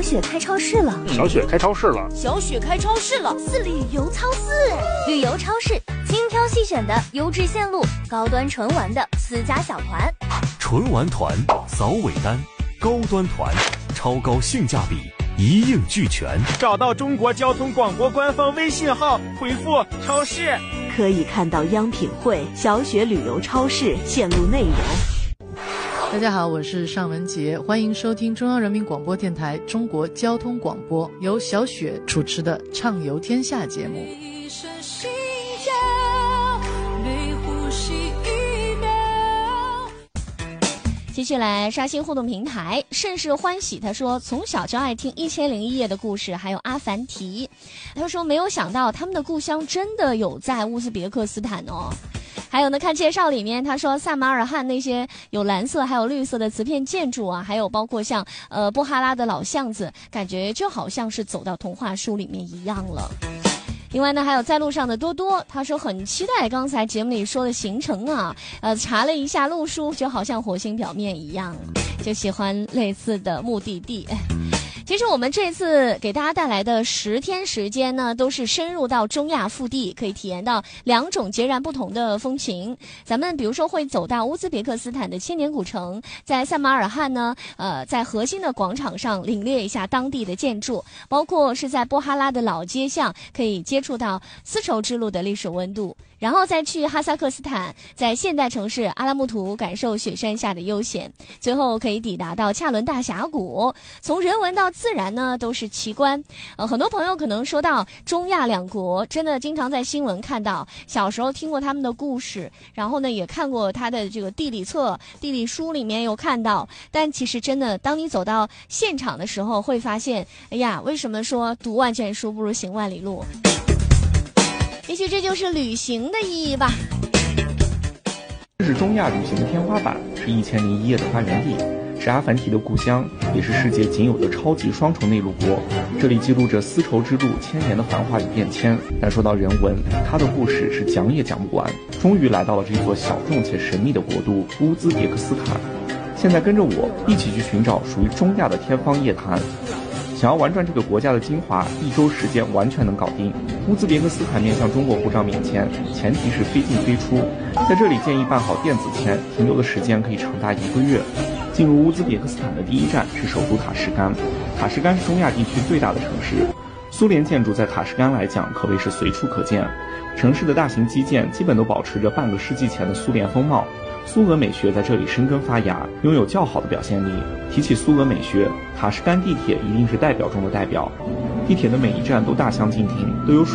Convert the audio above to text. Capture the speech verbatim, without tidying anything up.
雪开超市了， 小雪开超市了， 小雪开超市了， 是旅游超市，旅游超市，精挑细选的优质线路，高端纯玩的私家小团， 纯玩团扫尾单，高端团超高性价比，一应俱全。 找到中国交通广播官方微信号，回复超市， 可以看到央品汇、小雪旅游超市线路内容。 大家好，我是尚文杰，欢迎收听中央人民广播电台中国交通广播，由小雪主持的《畅游天下》节目。 继续来刷新互动平台，甚是欢喜他说从小就爱听一千零一夜的故事，还有阿凡提。他说没有想到他们的故乡真的有在乌兹别克斯坦哦。还有呢，看介绍里面他说萨马尔罕那些有蓝色还有绿色的瓷片建筑啊，还有包括像呃布哈拉的老巷子，感觉就好像是走到童话书里面一样了。另外呢，还有在路上的多多，他说很期待刚才节目里说的行程啊，呃，查了一下路书，就好像火星表面一样，就喜欢类似的目的地。其实我们这次给大家带来的十天时间呢，都是深入到中亚腹地，可以体验到两种截然不同的风情。咱们比如说会走到乌兹别克斯坦的千年古城，在萨马尔罕呢，呃，在核心的广场上领略一下当地的建筑，包括是在波哈拉的老街巷，可以接触到丝绸之路的历史温度。然后再去哈萨克斯坦，在现代城市阿拉木图感受雪山下的悠闲，最后可以抵达到恰伦大峡谷。从人文到自然呢，都是奇观。呃，很多朋友可能说到中亚两国，真的经常在新闻看到，小时候听过他们的故事，然后呢也看过他的这个地理册、地理书里面有看到，但其实真的，当你走到现场的时候，会发现，哎呀，为什么说读万卷书不如行万里路？也许这就是旅行的意义吧。 这是中亚旅行的天花板，是一千零一夜的发源地，是阿凡提的故乡，也是世界仅有的超级双重内陆国。这里记录着丝绸之路千年的繁华与变迁。但说到人文，它的故事是讲也讲不完。终于来到了这座小众且神秘的国度乌兹别克斯坦。现在跟着我一起去寻找属于中亚的天方夜谭。想要玩转这个国家的精华，一周时间完全能搞定。乌兹别克斯坦面向中国护照免签，前提是非进非出。在这里建议办好电子签，停留的时间可以长达一个月。进入乌兹别克斯坦的第一站是首都塔什干。塔什干是中亚地区最大的城市，苏联建筑在塔什干来讲可谓是随处可见。城市的大型基建基本都保持着半个世纪前的苏联风貌。苏俄美学在这里生根发芽，拥有较好的表现力。提起苏俄美学，塔什干地铁一定是代表中的代表。地铁的每一站都大相径庭，都有属